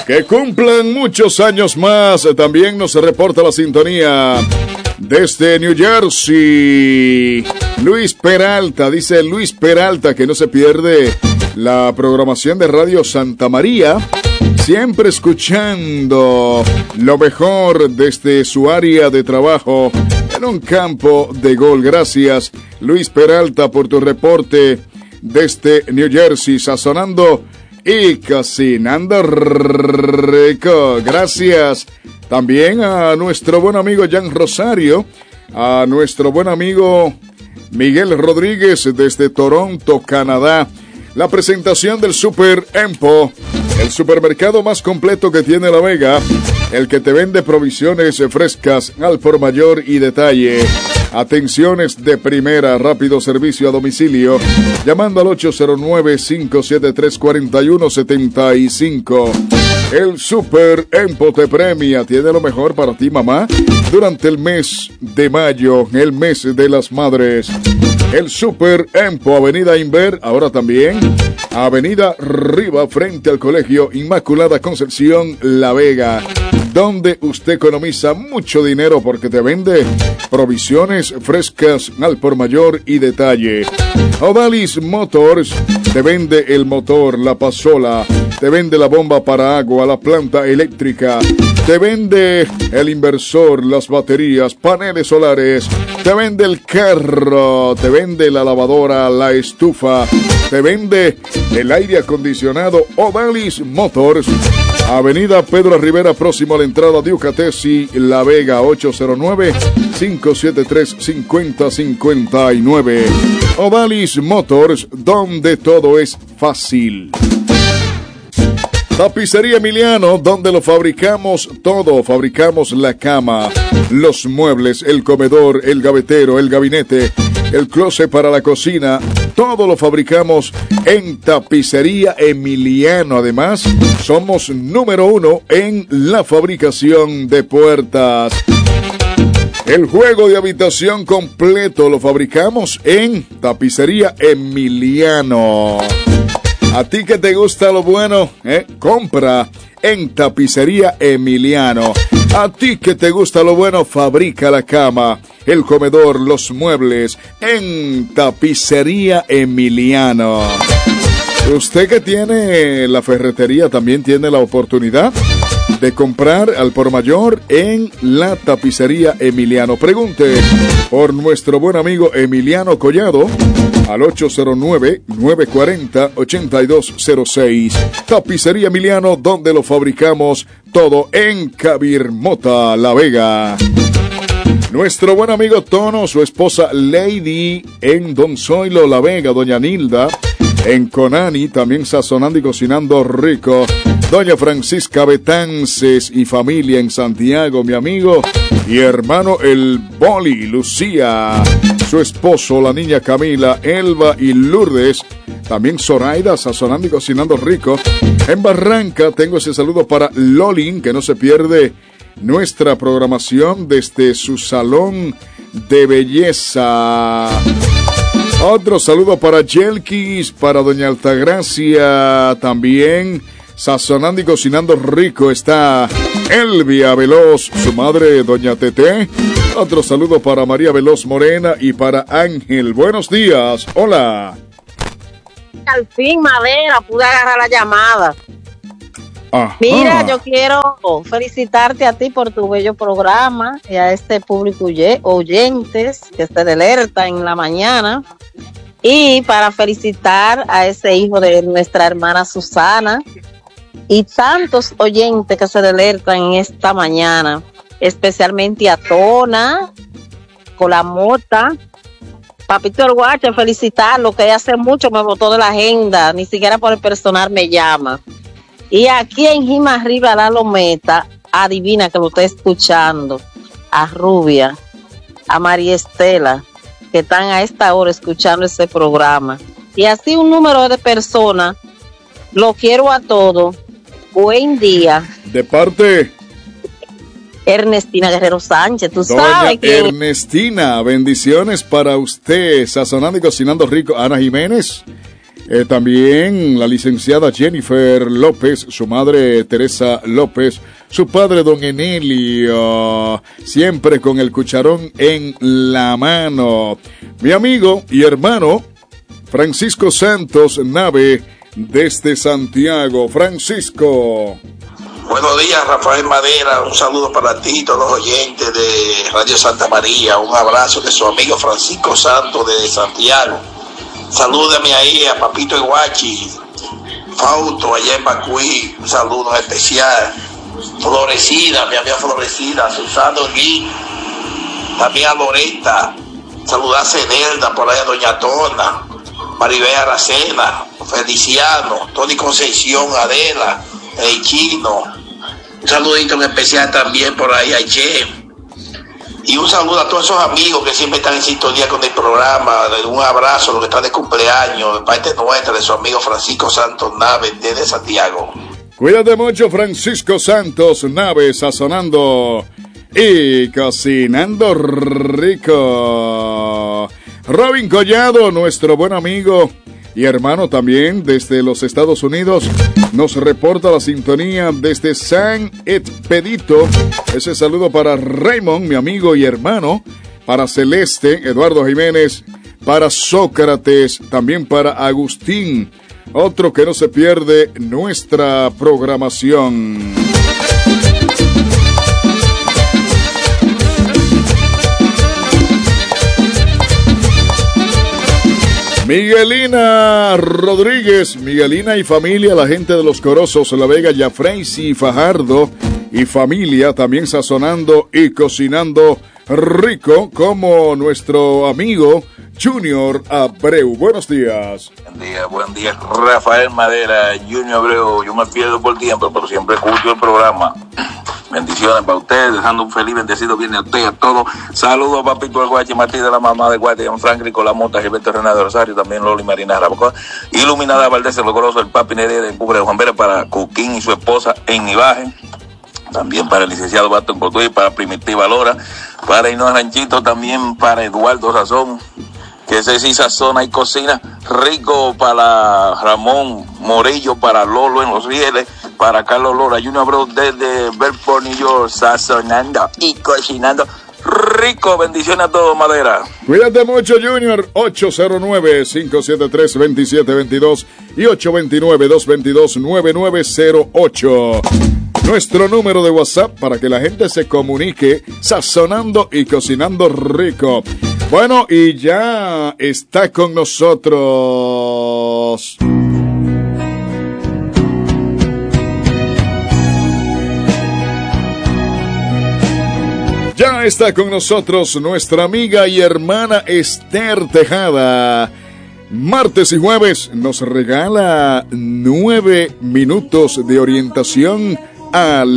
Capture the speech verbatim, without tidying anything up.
Que cumplan muchos años más. También nos reporta la sintonía desde New Jersey. Luis Peralta, dice Luis Peralta que no se pierde la programación de Radio Santa María. Siempre escuchando lo mejor desde su área de trabajo en un campo de gol. Gracias, Luis Peralta, por tu reporte desde New Jersey, sazonando y cocinando rico. Gracias también a nuestro buen amigo Jan Rosario, a nuestro buen amigo Miguel Rodríguez desde Toronto, Canadá. La presentación del Super Empo, el supermercado más completo que tiene La Vega, el que te vende provisiones frescas al por mayor y detalle. Atenciones de primera, rápido servicio a domicilio, llamando al ocho cero nueve, cinco siete tres, cuatro uno siete cinco. El Super Empo te premia, tiene lo mejor para ti, mamá, durante el mes de mayo, el mes de las madres. El Super Empo, Avenida Inver, ahora también Avenida Riva, frente al Colegio Inmaculada Concepción, La Vega, donde usted economiza mucho dinero porque te vende provisiones frescas al por mayor y detalle. Odalis Motors te vende el motor, la pasola, te vende la bomba para agua, la planta eléctrica, te vende el inversor, las baterías, paneles solares, te vende el carro, te vende la lavadora, la estufa, te vende el aire acondicionado. Odalis Motors, Avenida Pedro Rivera, próximo a la entrada de Ucatesi, La Vega, ocho cero nueve, cinco siete tres, cinco cero cinco nueve. Odalis Motors, donde todo es fácil. Tapicería Emiliano, donde lo fabricamos todo. Fabricamos la cama, los muebles, el comedor, el gavetero, el gabinete, el closet para la cocina. Todo lo fabricamos en Tapicería Emiliano. Además, somos número uno en la fabricación de puertas. El juego de habitación completo lo fabricamos en Tapicería Emiliano. A ti que te gusta lo bueno, ¿eh? Compra en Tapicería Emiliano. A ti que te gusta lo bueno, fabrica la cama, el comedor, los muebles en Tapicería Emiliano. Usted que tiene la ferretería también tiene la oportunidad de comprar al por mayor en la Tapicería Emiliano. Pregunte por nuestro buen amigo Emiliano Collado al ocho cero nueve, nueve cuatro cero, ocho dos cero seis. Tapicería Emiliano, donde lo fabricamos todo en Cabirmota, La Vega. Nuestro buen amigo Tono, su esposa Lady en Don Zoilo, La Vega, doña Nilda en Conani, también sazonando y cocinando rico. Doña Francisca Betances y familia en Santiago, mi amigo y hermano el Boli, Lucía, su esposo, la niña Camila, Elba y Lourdes, también Zoraida, sazonando y cocinando rico. En Barranca tengo ese saludo para Lolin, que no se pierde nuestra programación desde su salón de belleza. Otro saludo para Yelkis, para doña Altagracia, también sazonando y cocinando rico está Elvia Veloz, su madre doña Tete. Otro saludo para María Veloz Morena y para Ángel. Buenos días, hola. Al fin, Madera, pude agarrar la llamada. Ajá. Mira, yo quiero felicitarte a ti por tu bello programa y a este público oyentes que se alerta en la mañana. Y para felicitar a ese hijo de nuestra hermana Susana y tantos oyentes que se alertan en esta mañana, especialmente a Tona, Colamota, Papito el Guache, felicitarlo, que hace mucho me botó de la agenda, ni siquiera por el personal me llama. Y aquí en Jima Arriba, la Lometa, adivina que lo estoy escuchando, a Rubia, a María Estela, que están a esta hora escuchando ese programa. Y así un número de personas, lo quiero a todos. Buen día. De parte Ernestina Guerrero Sánchez, tú Doña sabes que... Ernestina, bendiciones para usted, sazonando y cocinando rico. Ana Jiménez, Eh, también la licenciada Jennifer López, su madre Teresa López, su padre don Enelio, siempre con el cucharón en la mano. Mi amigo y hermano Francisco Santos Nave desde Santiago. Francisco. Buenos días, Rafael Madera, un saludo para ti y todos los oyentes de Radio Santa María, un abrazo de su amigo Francisco Santos de Santiago. Salúdame ahí a Papito Iguachi, Fausto, allá en Bacuí, un saludo especial. Florecida, mi amiga Florecida, Susana Olguín, también a Loreta, saludar a Cenelda, por ahí a Doña Tona, Maribel Aracena, Feliciano, Tony Concepción, Adela, el Chino, un saludito en especial también por ahí a Che. Y un saludo a todos esos amigos que siempre están en sintonía con el programa. Un abrazo a los que están de cumpleaños, de parte nuestra, de su amigo Francisco Santos Nave, desde Santiago. Cuídate mucho, Francisco Santos Nave, sazonando y cocinando rico. Robin Collado, nuestro buen amigo y hermano también desde los Estados Unidos, nos reporta la sintonía desde San Expedito. Ese saludo para Raymond, mi amigo y hermano, para Celeste, Eduardo Jiménez, para Sócrates, también para Agustín, otro que no se pierde nuestra programación. Miguelina Rodríguez, Miguelina y familia, la gente de los Corozos, La Vega, Yafraisi, Fajardo y familia, también sazonando y cocinando rico, como nuestro amigo Junior Abreu. Buenos días. Buen día, buen día, Rafael Madera, Junior Abreu. Yo me pierdo por tiempo, pero siempre escucho el programa. Bendiciones para ustedes, dejando un feliz, bendecido viene a usted y a todos. Saludos a Papito el Guachi, Martí de la mamá de Guachi, Franklin con la Mota, Gilberto Renato de Rosario, también Loli Marina Rabacón, Iluminada Valdés, el Logoroso, el Papi Nerea de Cubre de Juan Vera, para Cuquín y su esposa en Ibaje, también para el licenciado Bato en Cotuí, para Primitiva Lora, para Hino Ranchito, también para Eduardo Sazón, que ese sí sazona y cocina rico, para Ramón Morillo, para Lolo en Los Rieles, para Carlos Lora, Junior Abreu desde Belfort, New York, sazonando y cocinando rico. Bendiciones a todos, Madera. Cuídate mucho, Junior. ocho cero nueve, cinco siete tres, dos siete dos dos y ocho dos nueve, dos dos dos, nueve nueve cero ocho. Nuestro número de WhatsApp para que la gente se comunique sazonando y cocinando rico. Bueno, y ya está con nosotros Ya está con nosotros nuestra amiga y hermana Esther Tejada. Martes y jueves nos regala nueve minutos de orientación a